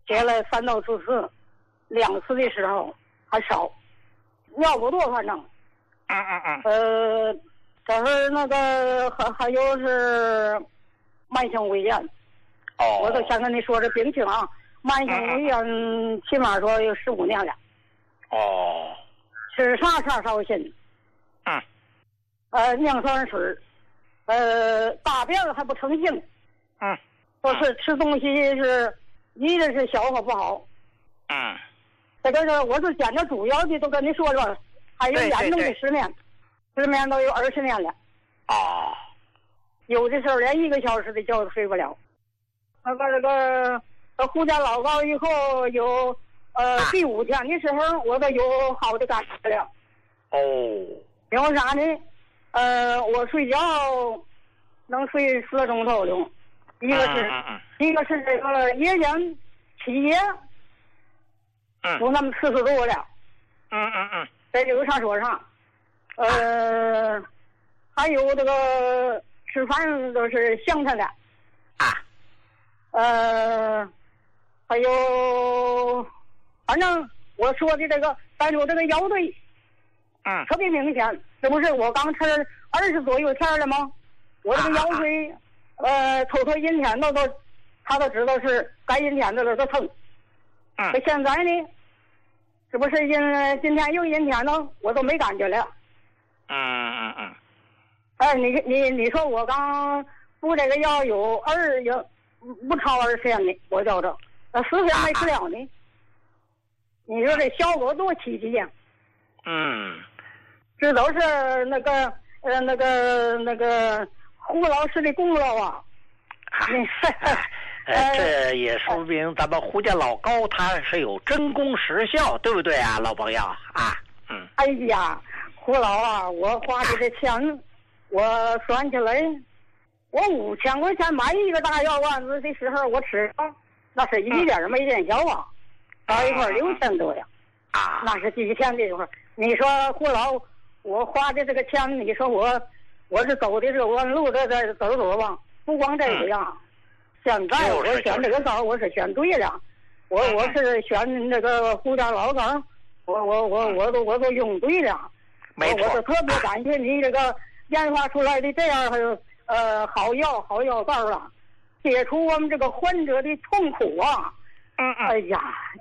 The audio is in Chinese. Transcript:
接了3到4次，2次的时候还少，尿不多，反正。这是那个还有是慢性胃炎。我都先跟你说这病情啊，慢性胃炎起码说有15年了。吃啥烧心。尿酸水，大便还不成形。说是吃东西是一的是消化不好。这个是我是捡着主要的都跟你说了，还有严重的失眠，失眠都有20年了。有的时候连1个小时的觉都睡不了。这个呼吸老高以后有第5天的时候我都有好的感觉了。因为啥呢？我睡觉能睡4个钟头了，一个是这个夜间起夜，有那么40度了。在这个上说上，还有这个吃饭都是香菜的。还有，反正我说的这个，但是我这个腰椎，特别明显。这不是我刚吃20多有天了吗？我这个腰椎，头阴天都他都知道是该阴天的了，都疼。可现在呢，这不是今天又阴天了，我都没感觉了。你说我刚服这个药有不超20天呢，我觉着10天没吃了呢。你说这效果多奇迹呀！这都是那个胡老师的功劳啊！ 这也说明咱们胡家老高他是有真功实效，对不对啊，老朋友啊？ 哎呀，胡老啊，我花的这钱，我算起来，我5000块钱买一个大药丸子的时候，我吃了，那是一点没见效啊，到一块6000多呀。那是几天的时候，你说胡老，我花的这个钱，你说我是走的这个弯路，这走吧，不光这个呀。现在我选这个道我是选对了，我是选这个胡家老高，我都用对了。我是特别感谢你这个研发出来的这样好药膏了，解除我们这个患者的痛苦啊。哎呀。